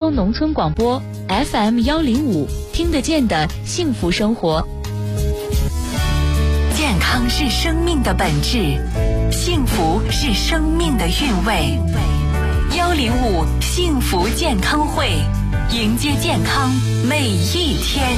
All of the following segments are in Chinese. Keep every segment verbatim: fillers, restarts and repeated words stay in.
州农村广播 F M 一零五，听得见的幸福生活。 健康是生命的本质，幸福是生命的韵味。幺零五幸福健康会，迎接健康每一天。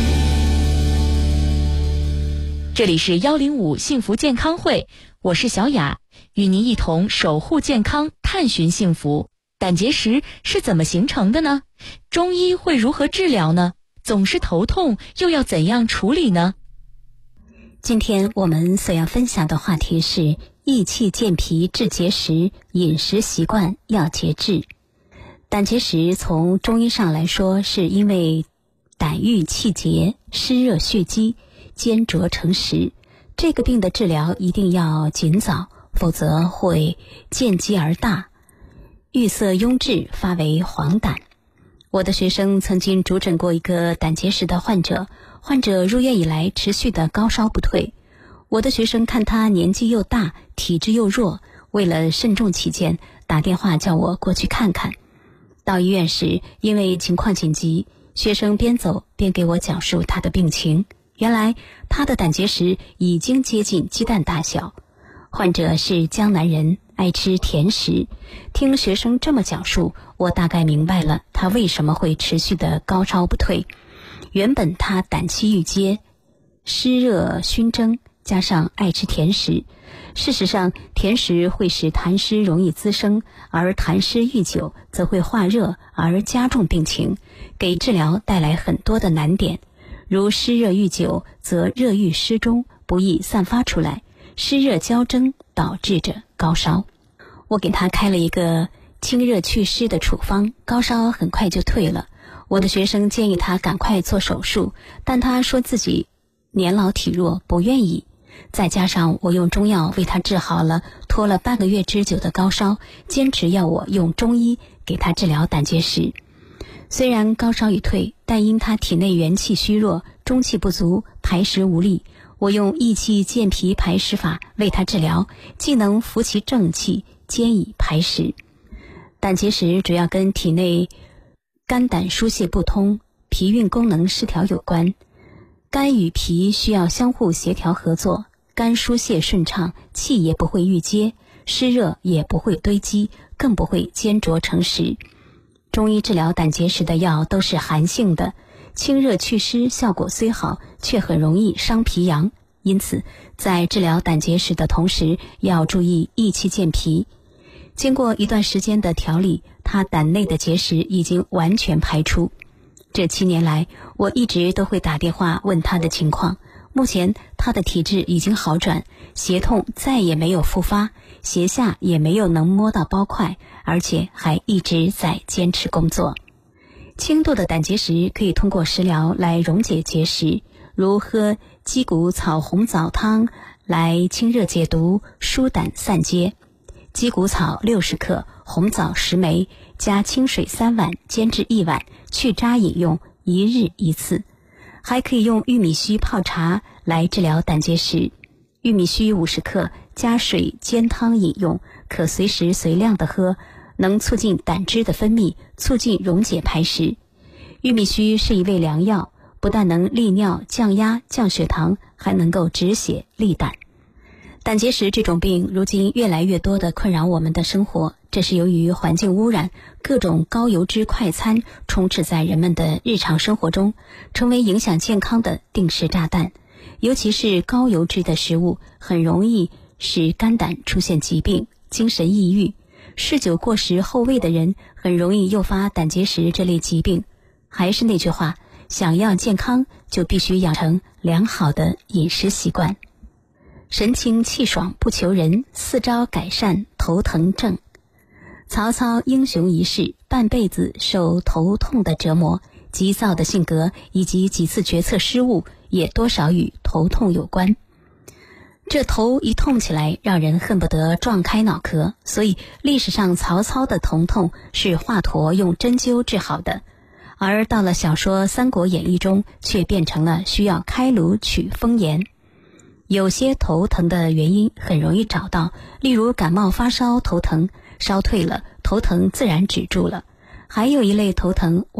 这里是幺零五幸福健康会，我是小雅，与您一同守护健康，探寻幸福。胆结石是怎么形成的呢？中医会如何治疗呢？总是头痛，又要怎样处理呢？ 今天我们所要分享的话题是益气健脾治结石，饮食习惯要节制。胆结石从中医上来说，是因为胆郁气结，湿热血积，坚灼成石。这个病的治疗一定要尽早，否则会见积而大，郁塞壅滞，发为黄疸。我的学生曾经主诊过一个胆结石的患者，患者入院以来持续的高烧不退。我的学生看他年纪又大，体质又弱，为了慎重起见，打电话叫我过去看看。到医院时，因为情况紧急，学生边走边给我讲述他的病情。原来他的胆结石已经接近鸡蛋大小。患者是江南人，爱吃甜食。听学生这么讲述，我大概明白了他为什么会持续的高烧不退。原本他胆气郁结，湿热熏蒸，加上爱吃甜食。事实上，甜食会使痰湿容易滋生，而痰湿郁久则会化热而加重病情，给治疗带来很多的难点。如湿热郁久，则热郁湿中，不易散发出来，湿热交蒸，导致着高烧。我给他开了一个清热祛湿的处方，高烧很快就退了。我的学生建议他赶快做手术，但他说自己年老体弱，不愿意。再加上我用中药为他治好了拖了半个月之久的高烧，坚持要我用中医给他治疗胆结石。虽然高烧已退，但因他体内元气虚弱，中气不足，排石无力，我用益气健脾排石法为他治疗，既能扶其正气，兼以排石。胆结石主要跟体内肝胆疏泄不通、脾运功能失调有关。肝与脾需要相互协调合作，肝疏泄顺畅，气也不会郁结，湿热也不会堆积，更不会坚灼成石。中医治疗胆结石的药都是寒性的，清热祛湿效果虽好，却很容易伤脾阳，因此在治疗胆结石的同时，要注意益气健脾。经过一段时间的调理，他胆内的结石已经完全排出。这七年来，我一直都会打电话问他的情况。目前他的体质已经好转，胁痛再也没有复发，胁下也没有能摸到包块，而且还一直在坚持工作。轻度的胆结石可以通过食疗来溶解结石，如喝鸡骨草红枣汤来清热解毒、疏胆散结。鸡骨草六十克，红枣十枚，加清水三碗，煎至一碗，去渣饮用，一日一次。还可以用玉米须泡茶来治疗胆结石。玉米须五十克，加水煎汤饮用，可随时随量的喝，能促进胆汁的分泌，促进溶解排石。玉米须是一味良药，不但能利尿、降压、降血糖，还能够止血利胆。胆结石这种病如今越来越多地困扰我们的生活，这是由于环境污染，各种高油脂快餐充斥在人们的日常生活中，成为影响健康的定时炸弹。尤其是高油脂的食物，很容易使肝胆出现疾病，精神抑郁。嗜酒过食后胃的人，很容易诱发胆结石这类疾病。还是那句话，想要健康，就必须养成良好的饮食习惯。神清气爽不求人，四招改善头疼症。曹操英雄一世，半辈子受头痛的折磨，急躁的性格以及几次决策失误，也多少与头痛有关。这头一痛起来，让人恨不得撞开脑壳，所以历史上曹操的头痛是华佗用针灸治好的，而到了小说《三国演义》中，却变成了需要开颅取风炎。有些头疼的原因很容易找到，例如感冒发烧头疼，烧退了，头疼自然止住了。还有一类头疼